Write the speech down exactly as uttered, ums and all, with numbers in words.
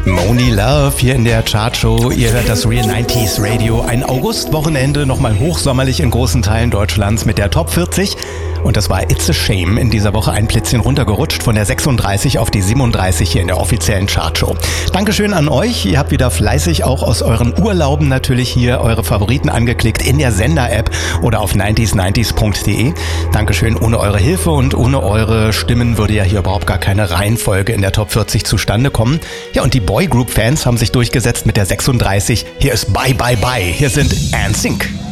Moni Love hier in der Chartshow. Ihr hört das Real neunziger Radio. Ein Augustwochenende, nochmal hochsommerlich in großen Teilen Deutschlands mit der Top vierzig. Und das war It's a Shame in dieser Woche ein Plätzchen runtergerutscht von der sechsunddreißig auf die siebenunddreißig hier in der offiziellen Chartshow. Dankeschön an euch. Ihr habt wieder fleißig auch aus euren Urlauben natürlich hier eure Favoriten angeklickt in der Sender-App oder auf neunzig neunzig punkt de. Dankeschön. Ohne eure Hilfe und ohne eure Stimmen würde ja hier überhaupt gar keine Reihenfolge in der Top vierzig zustande kommen. Ja, und die Boygroup-Fans haben sich durchgesetzt mit der sechsunddreißig. Hier ist Bye Bye Bye. Hier sind N Sync.